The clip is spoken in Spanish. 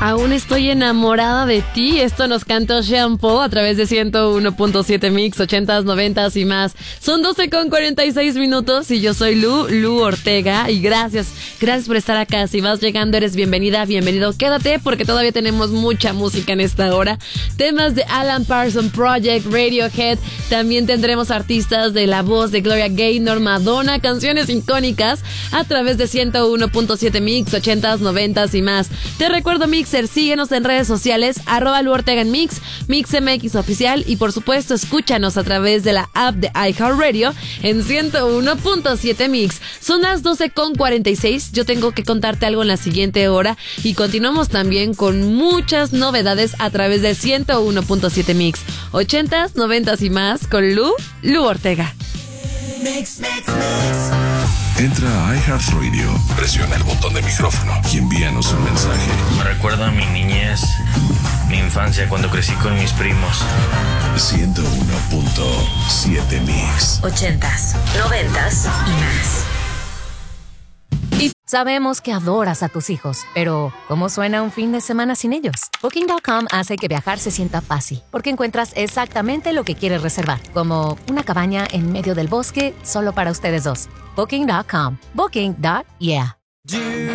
Aún estoy enamorada de ti. Esto nos cantó Shampoo a través de 101.7 Mix, 80s, 90s y más. Son 12:46 y yo soy Lu Ortega. Y gracias por estar acá. Si vas llegando, eres bienvenida, bienvenido. Quédate porque todavía tenemos mucha música en esta hora. Temas de Alan Parsons Project, Radiohead. También tendremos artistas de la voz de Gloria Gaynor, Madonna, canciones icónicas a través de 101.7 Mix, 80s, 90s y más. Te recuerdo, Mixer, síguenos en redes sociales, @Lu Ortega en Mix, MixMX Oficial, y por supuesto escúchanos a través de la app de iHeartRadio en 101.7 Mix. Son las 12:46, yo tengo que contarte algo en la siguiente hora y continuamos también con muchas novedades a través de 101.7 Mix, 80s, 90s y más con Lu Ortega. Mix. Entra a iHeartRadio, presiona el botón de micrófono y envíanos un mensaje. Me recuerda a mi niñez, mi infancia cuando crecí con mis primos. 101.7 Mix. 80s, 90s y más. Sabemos que adoras a tus hijos, pero ¿cómo suena un fin de semana sin ellos? Booking.com hace que viajar se sienta fácil, porque encuentras exactamente lo que quieres reservar, como una cabaña en medio del bosque solo para ustedes dos. Booking.com. Booking.yeah.